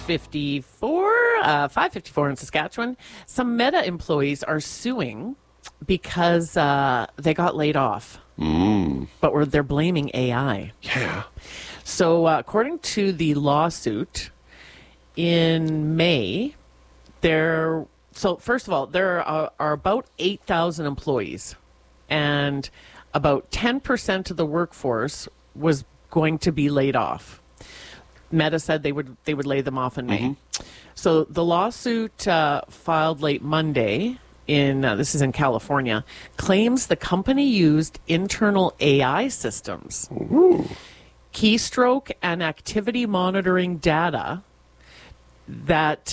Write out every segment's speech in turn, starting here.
5:54 in Saskatchewan. Some Meta employees are suing because they got laid off. But they're blaming AI. Yeah. So according to the lawsuit, in May, first of all, there are about 8,000 employees, and about 10% of the workforce was going to be laid off. Meta said they would lay them off in May. So the lawsuit filed late Monday this is in California, claims the company used internal AI systems, keystroke and activity monitoring data that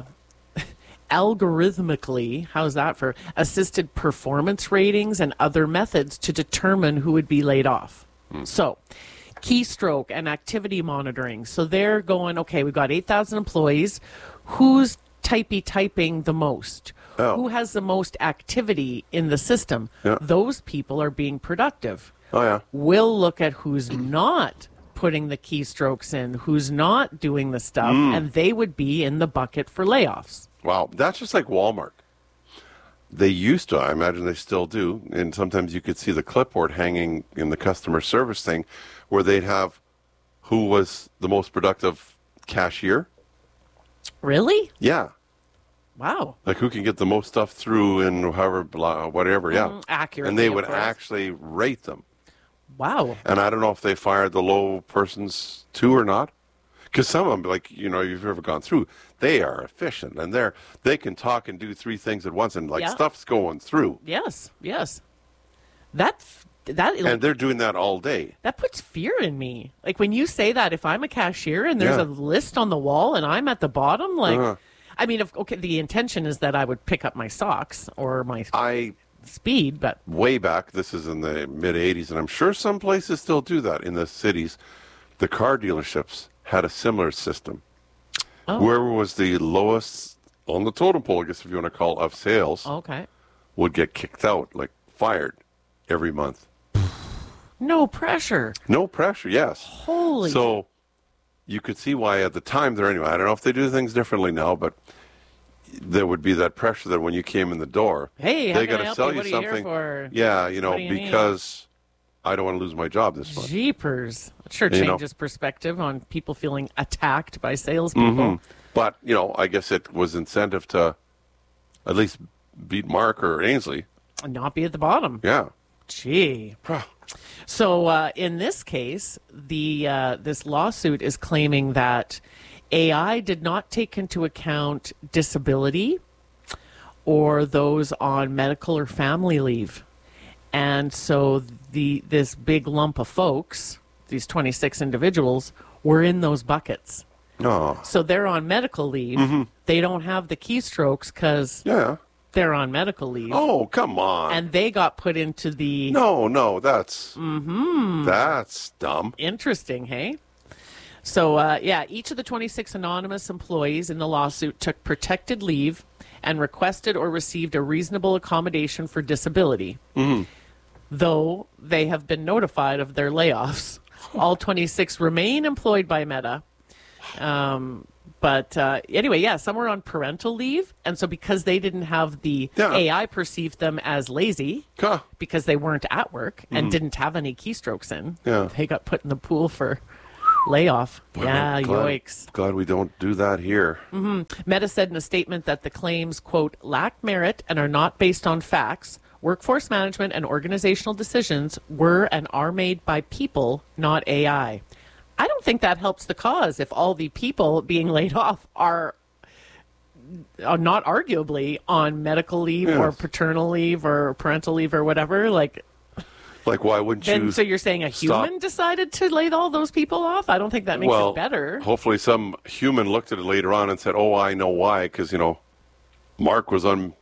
algorithmically, how's that for, assisted performance ratings and other methods to determine who would be laid off. So keystroke and activity monitoring. So they're going, okay, we've got 8,000 employees. Who's typing the most? Oh. Who has the most activity in the system? Yeah. Those people are being productive. Oh, yeah. We'll look at who's not putting the keystrokes in, who's not doing the stuff, and they would be in the bucket for layoffs. Wow. That's just like Walmart. They used to, I imagine they still do, and sometimes you could see the clipboard hanging in the customer service thing where they'd have who was the most productive cashier. Really? Yeah. Wow. Like who can get the most stuff through and however, whatever, yeah. Accurately, and they of would course. actually rate them. Wow. And I don't know if they fired the low persons too or not. Because some of them, like, you've ever gone through, they are efficient and they can talk and do three things at once and stuff's going through. Yes. That And they're doing that all day. That puts fear in me. Like when you say that, if I'm a cashier and there's a list on the wall and I'm at the bottom, I mean, the intention is that I would pick up my socks or my speed, but way back, this is in the mid 80s, and I'm sure some places still do that in the cities. The car dealerships had a similar system. Whoever was the lowest on the totem pole, I guess if you want to call it, of sales, would get kicked out, like fired every month. No pressure. No pressure, yes. Holy. So you could see why at the time there anyway. I don't know if they do things differently now, but there would be that pressure that when you came in the door, hey, they got to help sell you? you What are you here something. for? Yeah, Need? because I don't want to lose my job this month. Jeepers. It sure changes perspective on people feeling attacked by salespeople. But, I guess it was incentive to at least beat Mark or Ainsley. And not be at the bottom. Yeah. Gee. So in this case, this lawsuit is claiming that AI did not take into account disability or those on medical or family leave. And so this big lump of folks, these 26 individuals, were in those buckets. Oh. So they're on medical leave. They don't have the keystrokes because they're on medical leave. Oh, come on. And they got put into the... No, that's... That's dumb. Interesting, hey? So, each of the 26 anonymous employees in the lawsuit took protected leave and requested or received a reasonable accommodation for disability. Though they have been notified of their layoffs. All 26 remain employed by Meta. But anyway, some were on parental leave. And so because they didn't have the AI perceived them as lazy because they weren't at work and didn't have any keystrokes in, they got put in the pool for layoff. Yikes. Glad we don't do that here. Meta said in a statement that the claims, quote, lack merit and are not based on facts. Workforce management and organizational decisions were and are made by people, not AI. I don't think that helps the cause if all the people being laid off are not arguably on medical leave or paternal leave or parental leave or whatever. Like why wouldn't you? So you're saying a human decided to lay all those people off? I don't think that makes it better. Hopefully some human looked at it later on and said, oh, I know why, because, Mark was on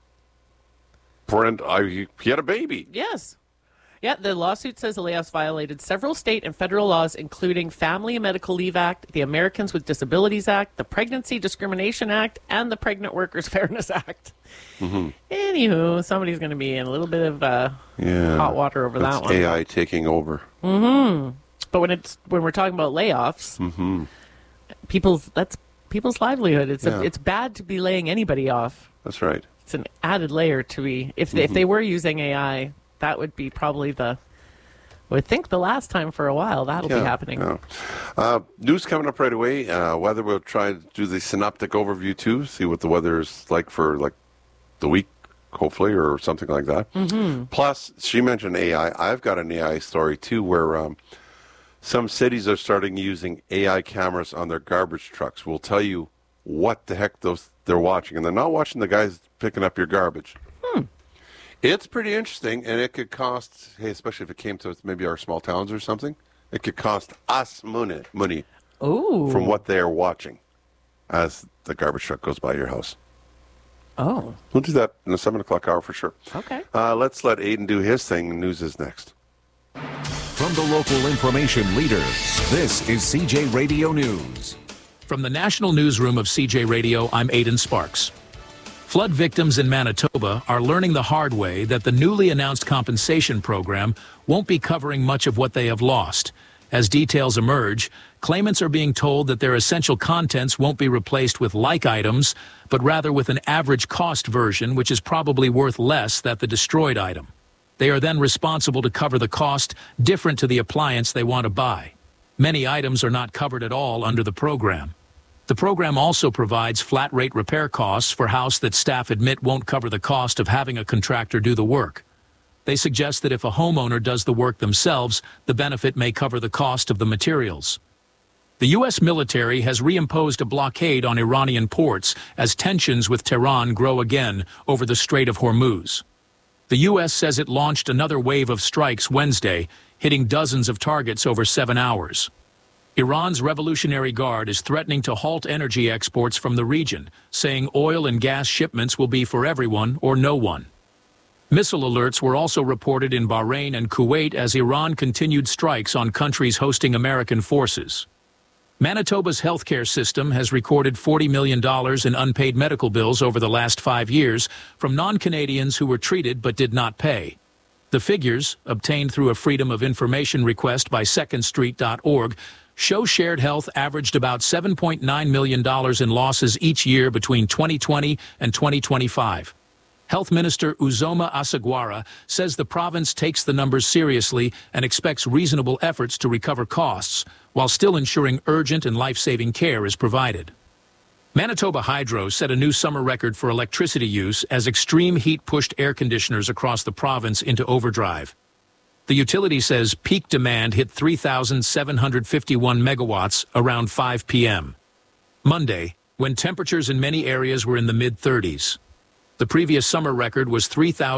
he had a baby. Yes. Yeah, the lawsuit says the layoffs violated several state and federal laws, including Family and Medical Leave Act, the Americans with Disabilities Act, the Pregnancy Discrimination Act, and the Pregnant Workers Fairness Act. Anywho, somebody's going to be in a little bit of hot water over that one. AI taking over. But when we're talking about layoffs, people's livelihood. Yeah. It's bad to be laying anybody off. That's right. It's an added layer to be. If they were using AI, that would be probably I would think the last time for a while that'll be happening. Yeah. News coming up right away. Weather, we'll try to do the synoptic overview too, see what the weather is like for the week, hopefully, or something like that. Mm-hmm. Plus, she mentioned AI. I've got an AI story too, where some cities are starting using AI cameras on their garbage trucks. We'll tell you what the heck they're watching, and they're not watching the guys picking up your garbage. It's pretty interesting, and it could cost, especially if it came to maybe our small towns or something, it could cost us money from what they're watching as the garbage truck goes by your house. Oh. We'll do that in the 7 o'clock hour for sure. Okay. Let's let Aiden do his thing. News is next. From the local information leader, this is CJ Radio News. From the National Newsroom of CJ Radio, I'm Aidan Sparks. Flood victims in Manitoba are learning the hard way that the newly announced compensation program won't be covering much of what they have lost. As details emerge, claimants are being told that their essential contents won't be replaced with like items, but rather with an average cost version, which is probably worth less than the destroyed item. They are then responsible to cover the cost different to the appliance they want to buy. Many items are not covered at all under the program. The program also provides flat-rate repair costs for house that staff admit won't cover the cost of having a contractor do the work. They suggest that if a homeowner does the work themselves, the benefit may cover the cost of the materials. The U.S. military has reimposed a blockade on Iranian ports as tensions with Tehran grow again over the Strait of Hormuz. The U.S. says it launched another wave of strikes Wednesday, hitting dozens of targets over 7 hours. Iran's Revolutionary Guard is threatening to halt energy exports from the region, saying oil and gas shipments will be for everyone or no one. Missile alerts were also reported in Bahrain and Kuwait as Iran continued strikes on countries hosting American forces. Manitoba's healthcare system has recorded $40 million in unpaid medical bills over the last 5 years from non-Canadians who were treated but did not pay. The figures, obtained through a Freedom of Information request by secondstreet.org, show Shared Health averaged about $7.9 million in losses each year between 2020 and 2025. Health Minister Uzoma Asagwara says the province takes the numbers seriously and expects reasonable efforts to recover costs, while still ensuring urgent and life-saving care is provided. Manitoba Hydro set a new summer record for electricity use as extreme heat pushed air conditioners across the province into overdrive. The utility says peak demand hit 3,751 megawatts around 5 p.m. Monday, when temperatures in many areas were in the mid-30s. The previous summer record was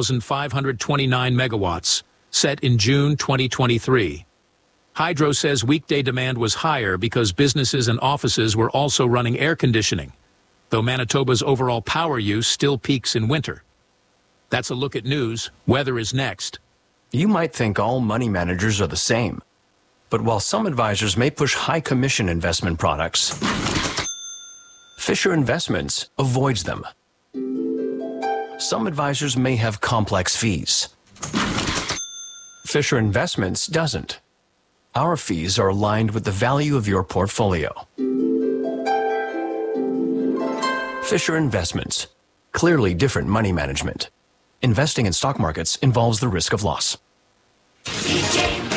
3,529 megawatts, set in June 2023. Hydro says weekday demand was higher because businesses and offices were also running air conditioning, though Manitoba's overall power use still peaks in winter. That's a look at news. Weather is next. You might think all money managers are the same. But while some advisors may push high commission investment products, Fisher Investments avoids them. Some advisors may have complex fees. Fisher Investments doesn't. Our fees are aligned with the value of your portfolio. Fisher Investments. Clearly different money management. Investing in stock markets involves the risk of loss. Let's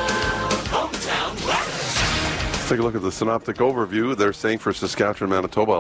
take a look at the synoptic overview. They're saying for Saskatchewan, Manitoba,